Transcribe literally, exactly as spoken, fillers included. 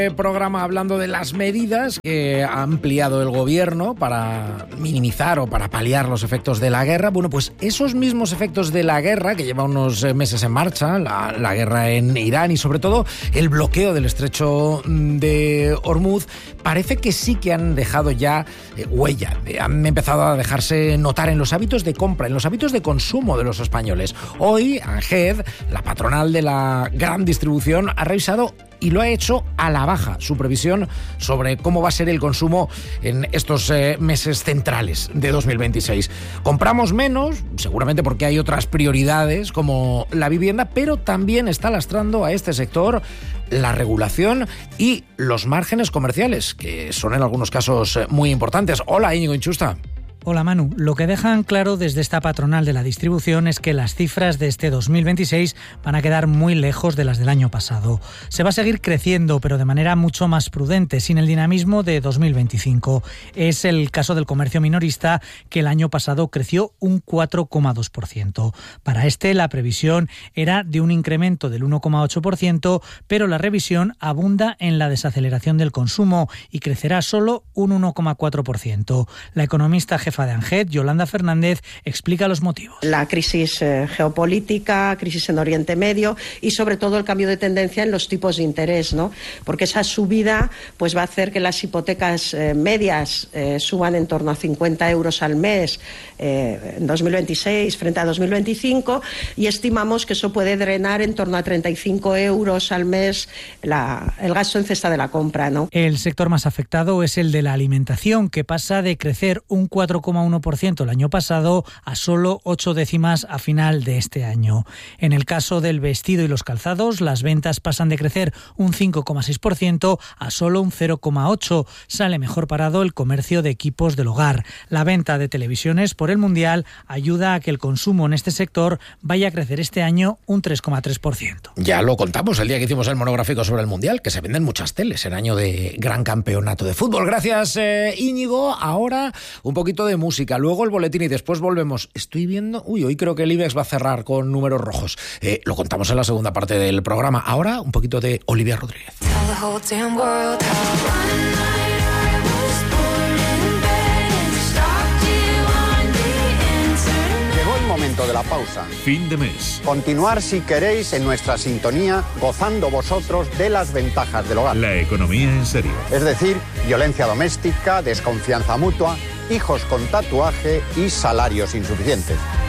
Programa hablando de las medidas que ha ampliado el gobierno para minimizar o para paliar los efectos de la guerra. Bueno, pues esos mismos efectos de la guerra que lleva unos meses en marcha, la, la guerra en Irán y sobre todo el bloqueo del estrecho de Hormuz, parece que sí que han dejado ya eh, huella, eh, han empezado a dejarse notar en los hábitos de compra, en los hábitos de consumo de los españoles. Hoy, ANGED, la patronal de la gran distribución, ha revisado y lo ha hecho a la baja su previsión sobre cómo va a ser el consumo en estos eh, meses centrales de dos mil veintiséis. Compramos menos, seguramente porque hay otras prioridades como la vivienda, pero también está lastrando a este sector la regulación y los márgenes comerciales, que son en algunos casos muy importantes. Hola, Íñigo Inchusta. Hola Manu, lo que dejan claro desde esta patronal de la distribución es que las cifras de este dos mil veintiséis van a quedar muy lejos de las del año pasado. Se va a seguir creciendo, pero de manera mucho más prudente, sin el dinamismo de dos mil veinticinco. Es el caso del comercio minorista, que el año pasado creció un cuatro coma dos por ciento. Para este, la previsión era de un incremento del uno coma ocho por ciento, pero la revisión abunda en la desaceleración del consumo y crecerá solo un uno coma cuatro por ciento. La economista jefa de ANGED, Yolanda Fernández, explica los motivos. La crisis eh, geopolítica, crisis en Oriente Medio y sobre todo el cambio de tendencia en los tipos de interés, ¿no? Porque esa subida pues va a hacer que las hipotecas eh, medias eh, suban en torno a cincuenta euros al mes eh, en dos mil veintiséis frente a dos mil veinticinco, y estimamos que eso puede drenar en torno a treinta y cinco euros al mes la, el gasto en cesta de la compra, ¿no? El sector más afectado es el de la alimentación, que pasa de crecer un cuatro coma uno por ciento el año pasado a solo ocho décimas a final de este año. En el caso del vestido y los calzados, las ventas pasan de crecer un cinco coma seis por ciento a solo un cero coma ocho por ciento. Sale mejor parado el comercio de equipos del hogar. La venta de televisiones por el Mundial ayuda a que el consumo en este sector vaya a crecer este año un tres coma tres por ciento. Ya lo contamos el día que hicimos el monográfico sobre el Mundial, que se venden muchas teles en año de gran campeonato de fútbol. Gracias, eh, Íñigo. Ahora un poquito de de música, luego el boletín y después volvemos. Estoy viendo, uy, hoy creo que el IBEX va a cerrar con números rojos. Eh, lo contamos en la segunda parte del programa. Ahora un poquito de Olivia Rodríguez. Llegó el momento de la pausa. Fin de mes. Continuar, si queréis, en nuestra sintonía, gozando vosotros de las ventajas del hogar. La economía en serio. Es decir, violencia doméstica, desconfianza mutua, hijos con tatuaje y salarios insuficientes.